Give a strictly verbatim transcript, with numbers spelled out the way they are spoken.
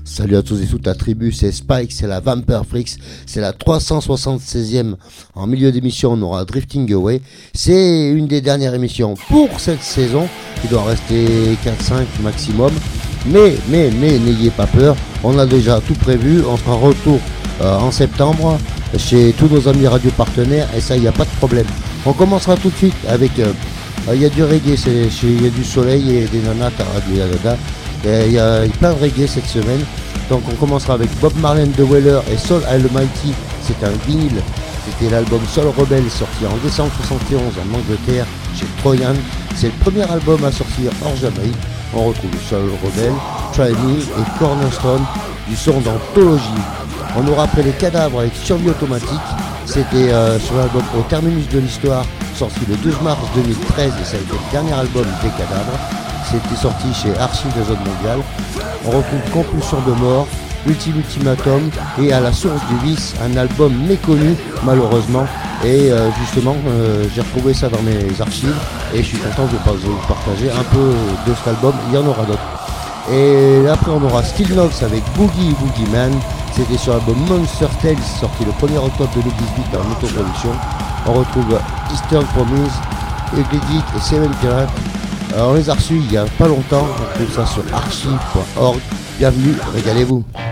Salut à tous et toute la tribu, c'est Spike, c'est la Vampireflix, c'est la trois cent soixante-seizième. En milieu d'émission, on aura Drifting Away. C'est une des dernières émissions pour cette saison. Il doit rester quatre cinq maximum. Mais, mais, mais, n'ayez pas peur. On a déjà tout prévu. On sera retour euh, en septembre chez tous nos amis radio partenaires. Et ça, il n'y a pas de problème. On commencera tout de suite avec... Il euh, euh, y a du reggae, il y a du soleil et des nanas à Radio Yagada. Il y a plein de reggae cette semaine. Donc on commencera avec Bob Marley and the Wailers et Soul Almighty. C'est un vinyle. C'était l'album Soul Rebel sorti en décembre soixante et onze en Angleterre chez Troyan. C'est le premier album à sortir hors Jamaïque. On retrouve Soul Rebel, Try Me et Cornerstone du son d'anthologie. On aura après les Cadavres avec Survie Automatique. C'était euh, sur l'album Au Terminus de l'Histoire, sorti le douze mars deux mille treize et ça a été le dernier album des Cadavres. C'était sorti chez Archives de Zone Mondiale. On retrouve Compulsion de Mort, Ultime Ultimatum et À la Source du Vice, un album méconnu malheureusement. Et euh, justement, euh, j'ai retrouvé ça dans mes archives et je suis content de vous partager un peu de cet album. Il y en aura d'autres. Et après, on aura Still Nox avec Boogie Boogie Man. C'était sur l'album Monster Tales, sorti le premier octobre deux mille dix-huit dans l'autoproduction. On retrouve Eastern Promise, Eclectic et Seven Pirates. Alors on les a reçus il y a pas longtemps, on trouve ça sur archive point org. Bienvenue, régalez-vous.